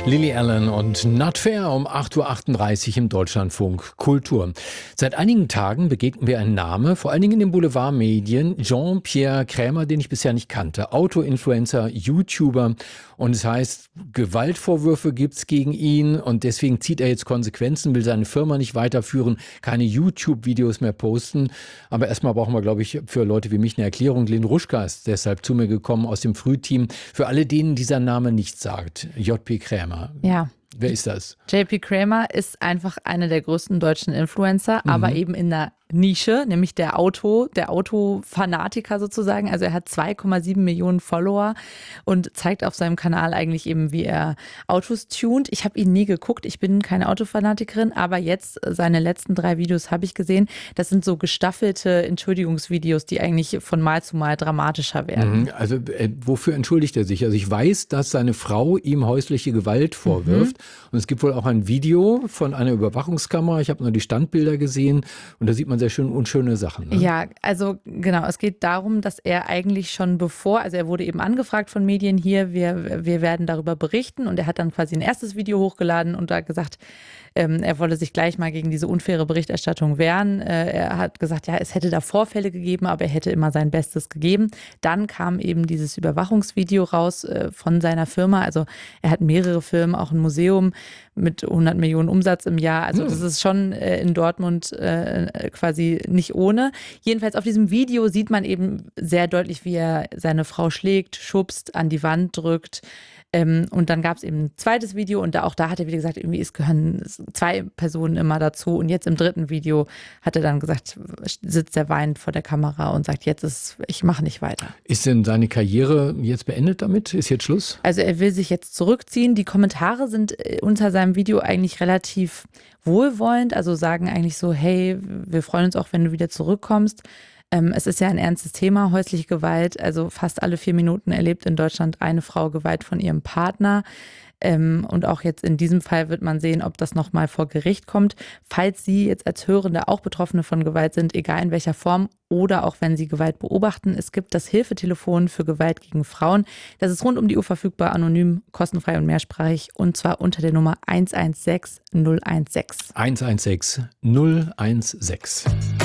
Lily Allen und Not Fair um 8.38 Uhr im Deutschlandfunk Kultur. Seit einigen Tagen begegnen wir ein Name, vor allen Dingen in den Boulevardmedien, Jean-Pierre Krämer, den ich bisher nicht kannte. Autoinfluencer, YouTuber, und es heißt, Gewaltvorwürfe gibt's gegen ihn und deswegen zieht er jetzt Konsequenzen, will seine Firma nicht weiterführen, keine YouTube-Videos mehr posten. Aber erstmal brauchen wir, glaube ich, für Leute wie mich eine Erklärung. Lynn Ruschka ist deshalb zu mir gekommen aus dem Frühteam. Für alle, denen dieser Name nichts sagt, J.P. Krämer. Ja. Wer ist das? J.P. Krämer ist einfach einer der größten deutschen Influencer, aber eben in der Nische, nämlich der Autofanatiker sozusagen. Also er hat 2,7 Millionen Follower und zeigt auf seinem Kanal eigentlich eben, wie er Autos tunt. Ich habe ihn nie geguckt, ich bin keine Autofanatikerin, aber jetzt seine letzten 3 Videos habe ich gesehen. Das sind so gestaffelte Entschuldigungsvideos, die eigentlich von Mal zu Mal dramatischer werden. Also wofür entschuldigt er sich? Also ich weiß, dass seine Frau ihm häusliche Gewalt vorwirft und es gibt wohl auch ein Video von einer Überwachungskamera. Ich habe nur die Standbilder gesehen und da sieht man sehr schön unschöne Sachen. Ne? Ja, also genau, es geht darum, dass er eigentlich schon also er wurde eben angefragt von Medien hier, wir werden darüber berichten und er hat dann quasi ein erstes Video hochgeladen und da gesagt, er wolle sich gleich mal gegen diese unfaire Berichterstattung wehren. Er hat gesagt, ja, es hätte da Vorfälle gegeben, aber er hätte immer sein Bestes gegeben. Dann kam eben dieses Überwachungsvideo raus von seiner Firma. Also er hat mehrere Firmen, auch ein Museum mit 100 Millionen Umsatz im Jahr. Also das ist schon in Dortmund quasi nicht ohne. Jedenfalls auf diesem Video sieht man eben sehr deutlich, wie er seine Frau schlägt, schubst, an die Wand drückt. Und dann gab es eben ein zweites Video und auch da hat er wieder gesagt, irgendwie es gehören 2 Personen immer dazu. Und jetzt im 3. Video hat er dann gesagt, sitzt er weinend vor der Kamera und sagt, ich mache nicht weiter. Ist denn seine Karriere jetzt beendet damit? Ist jetzt Schluss? Also er will sich jetzt zurückziehen. Die Kommentare sind unter seinem Video eigentlich relativ wohlwollend, also sagen eigentlich so, hey, wir freuen uns auch, wenn du wieder zurückkommst. Es ist ja ein ernstes Thema, häusliche Gewalt. Also fast alle 4 Minuten erlebt in Deutschland eine Frau Gewalt von ihrem Partner. Und auch jetzt in diesem Fall wird man sehen, ob das nochmal vor Gericht kommt. Falls Sie jetzt als Hörende auch Betroffene von Gewalt sind, egal in welcher Form, oder auch wenn Sie Gewalt beobachten, es gibt das Hilfetelefon für Gewalt gegen Frauen. Das ist rund um die Uhr verfügbar, anonym, kostenfrei und mehrsprachig und zwar unter der Nummer 116 016. 116 016.